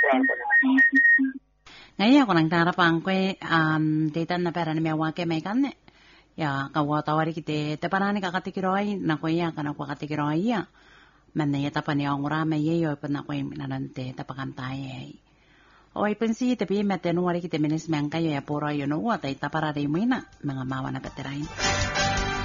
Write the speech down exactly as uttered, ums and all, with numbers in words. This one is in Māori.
Ngayon ako nang tarapang ko um data na pera ni mewa ke may kanne. Ya kawa tawari kite te parani ka katikiroi na ko ya kana ko katikiroi ya. Man ya tapani ang urame ye yo pa na ko minanante tapakantaye. Oy pensi te pi mete no wari kite menes mangka ya poro yo no wa ta tapara de mina mga mawa na peterain.